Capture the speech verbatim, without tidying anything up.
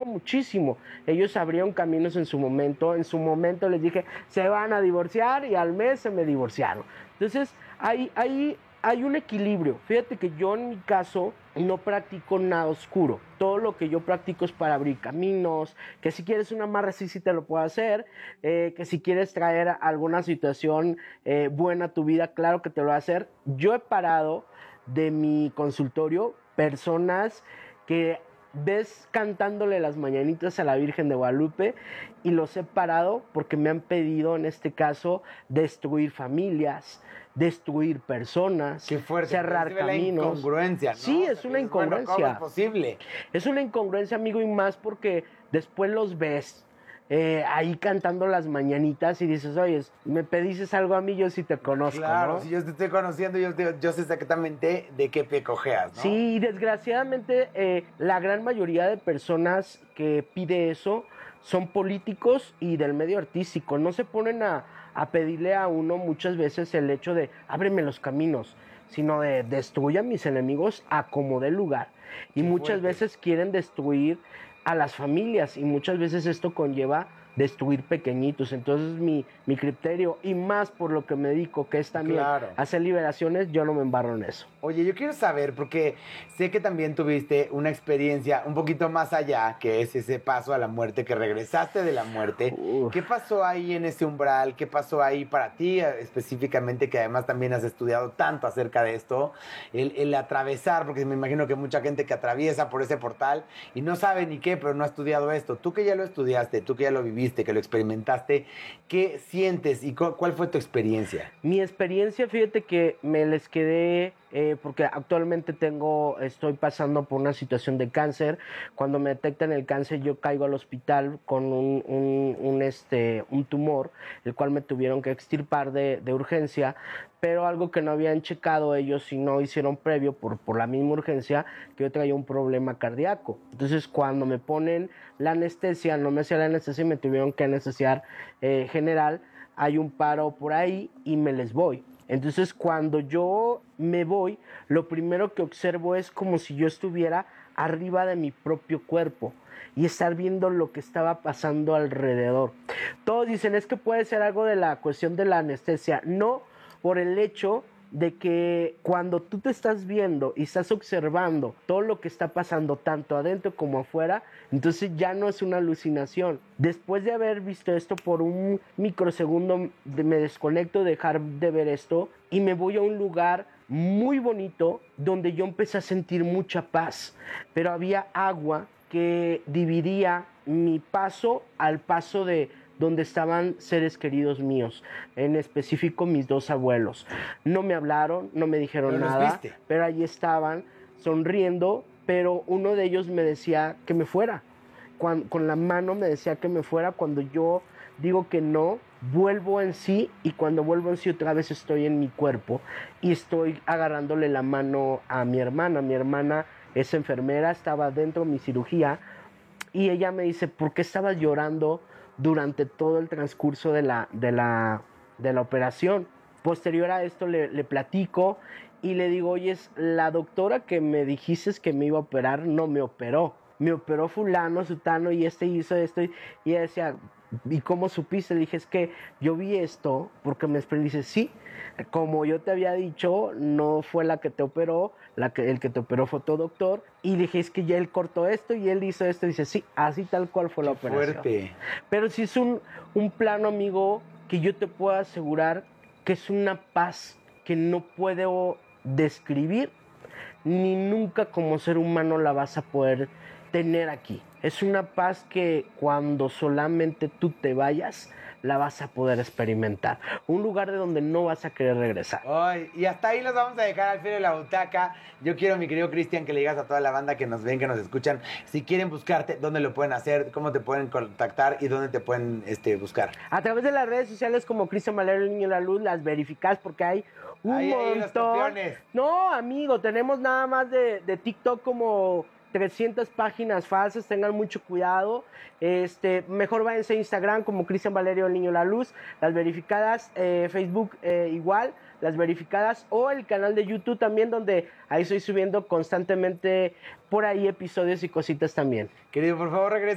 muchísimo. Ellos abrieron caminos en su momento. En su momento les dije, se van a divorciar y al mes se me divorciaron. Entonces, hay, hay, hay un equilibrio. Fíjate que yo en mi caso no practico nada oscuro. Todo lo que yo practico es para abrir caminos, que si quieres un amarre sí, sí te lo puedo hacer, eh, que si quieres traer alguna situación eh, buena a tu vida, claro que te lo voy a hacer. Yo he parado de mi consultorio personas que ves cantándole las mañanitas a la Virgen de Guadalupe y los he parado porque me han pedido en este caso destruir familias, destruir personas, Qué fuerte, cerrar caminos. La incongruencia, ¿no? Sí, O sea, es una dices, incongruencia. Bueno, ¿cómo es posible? Es una incongruencia, amigo, y más porque después los ves eh, ahí cantando las mañanitas y dices, oye, me pediste algo a mí, yo sí te conozco, Claro, ¿no? si yo te estoy conociendo, yo, te- yo sé exactamente de qué pie cojeas, ¿no? Sí, y desgraciadamente eh, la gran mayoría de personas que pide eso son políticos y del medio artístico. No se ponen a, a pedirle a uno muchas veces el hecho de ábreme los caminos, sino de destruya a mis enemigos a como dé lugar. Y Qué muchas fuerte. veces quieren destruir a las familias y muchas veces esto conlleva destruir pequeñitos. Entonces mi, mi criterio, y más por lo que me dedico, que es también Claro. hacer liberaciones, yo no me embarro en eso. Oye, yo quiero saber, porque sé que también tuviste una experiencia un poquito más allá, que es ese paso a la muerte, que regresaste de la muerte. Uf. ¿Qué pasó ahí en ese umbral? ¿Qué pasó ahí para ti eh, específicamente, que además también has estudiado tanto acerca de esto? El, el atravesar, porque me imagino que mucha gente que atraviesa por ese portal y no sabe ni qué, pero no ha estudiado esto. Tú que ya lo estudiaste, tú que ya lo viviste, que lo experimentaste, ¿qué sientes y cu- cuál fue tu experiencia? Mi experiencia, fíjate que me les quedé, eh, porque actualmente tengo, estoy pasando por una situación de cáncer. Cuando me detectan el cáncer, yo caigo al hospital con un, un, un, este, un tumor, el cual me tuvieron que extirpar de, de urgencia, pero algo que no habían checado ellos y no hicieron previo por, por la misma urgencia, que yo traía un problema cardíaco. Entonces, cuando me ponen la anestesia, no me hacían la anestesia y me tuvieron que anestesiar eh, general, hay un paro por ahí y me les voy. Entonces, cuando yo me voy, lo primero que observo es como si yo estuviera arriba de mi propio cuerpo y estar viendo lo que estaba pasando alrededor. Todos dicen, es que puede ser algo de la cuestión de la anestesia. No, por el hecho de que cuando tú te estás viendo y estás observando todo lo que está pasando tanto adentro como afuera, entonces ya no es una alucinación. Después de haber visto esto por un microsegundo, me desconecto, dejar de ver esto y me voy a un lugar muy bonito donde yo empecé a sentir mucha paz, pero había agua que dividía mi paso al paso de donde estaban seres queridos míos, en específico mis dos abuelos. No me hablaron, no me dijeron Pero los nada, viste. pero allí estaban sonriendo, pero uno de ellos me decía que me fuera. Cuando, con la mano me decía que me fuera. Cuando yo digo que no, vuelvo en sí, y cuando vuelvo en sí otra vez estoy en mi cuerpo y estoy agarrándole la mano a mi hermana. Mi hermana es enfermera, estaba dentro de mi cirugía y ella me dice, ¿por qué estabas llorando durante todo el transcurso de la, de la, de la operación? Posterior a esto le, le platico y le digo, oye, la doctora que me dijiste que me iba a operar no me operó. Me operó fulano, sutano, y este hizo esto. Y ella decía, ¿y cómo supiste? Le dije, es que yo vi esto porque me expliqué. Dice, sí, como yo te había dicho, no fue la que te operó, la que, el que te operó fue tu doctor. Y le dije, es que ya él cortó esto y él hizo esto. Y dice, sí, así tal cual fue la Qué operación. fuerte. Pero sí es un, un plano, amigo, que yo te puedo asegurar que es una paz que no puedo describir, ni nunca como ser humano la vas a poder tener aquí. Es una paz que cuando solamente tú te vayas, la vas a poder experimentar. Un lugar de donde no vas a querer regresar. Ay, y hasta ahí los vamos a dejar al filo de la butaca. Yo quiero, mi querido Cristian, que le digas a toda la banda que nos ven, que nos escuchan, si quieren buscarte, dónde lo pueden hacer, cómo te pueden contactar y dónde te pueden este, buscar. A través de las redes sociales como Cristian Valerio El Niño de la Luz, las verificas porque hay un Ahí, ahí, los montón. campeones. No, amigo, tenemos nada más de, de TikTok como trescientas páginas falsas, tengan mucho cuidado. Este, mejor váyanse a Instagram como Cristian Valerio El Niño de la Luz, las verificadas, eh, Facebook eh, igual, las verificadas, o el canal de YouTube también, donde ahí estoy subiendo constantemente por ahí episodios y cositas también. Querido, por favor, regresa.